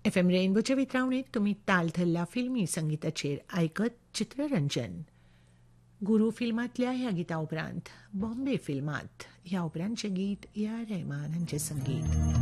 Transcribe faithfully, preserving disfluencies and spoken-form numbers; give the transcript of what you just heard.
F M रेनबोच्या वितरावणेक तुमी ताल धरल्या फिल्मी संगीताचेर आयकत चित्ररंजन. गुरू फिल्मांतल्या ह्या गिता उपरांत बॉम्बे फिल्मांत ह्या उपरांतचें गीत ए आर रेहमान हांचें संगीत.